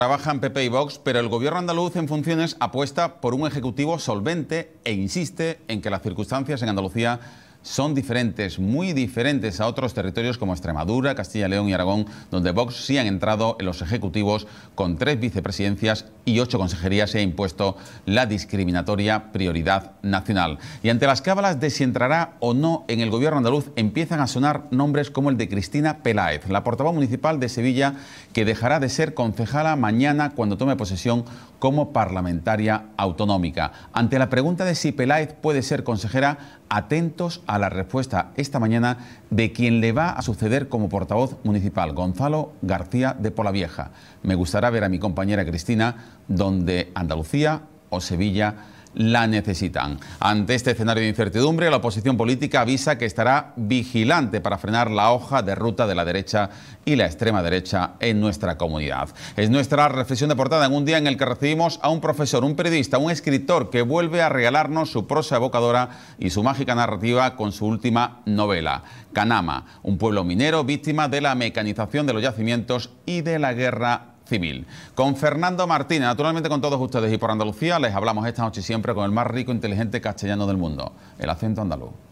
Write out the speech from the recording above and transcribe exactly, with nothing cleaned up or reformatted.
Trabajan P P y Vox, pero el gobierno andaluz en funciones apuesta por un ejecutivo solvente e insiste en que las circunstancias en Andalucía son diferentes, muy diferentes a otros territorios como Extremadura, Castilla y León y Aragón, donde Vox sí han entrado en los ejecutivos con tres vicepresidencias y ocho consejerías y ha impuesto la discriminatoria prioridad nacional. Y ante las cábalas de si entrará o no en el gobierno andaluz, empiezan a sonar nombres como el de Cristina Peláez, la portavoz municipal de Sevilla, que dejará de ser concejala mañana cuando tome posesión como parlamentaria autonómica. Ante la pregunta de si Peláez puede ser consejera, atentos a la respuesta esta mañana de quien le va a suceder como portavoz municipal, Gonzalo García de Polavieja. Me gustará ver a mi compañera Cristina donde Andalucía o Sevilla la necesitan. Ante este escenario de incertidumbre, la oposición política avisa que estará vigilante para frenar la hoja de ruta de la derecha y la extrema derecha en nuestra comunidad. Es nuestra reflexión de portada en un día en el que recibimos a un profesor, un periodista, un escritor que vuelve a regalarnos su prosa evocadora y su mágica narrativa con su última novela, Canama, un pueblo minero víctima de la mecanización de los yacimientos y de la guerra civil. Con Fernando Martínez, naturalmente con todos ustedes y por Andalucía, les hablamos esta noche siempre con el más rico e inteligente castellano del mundo, el acento andaluz.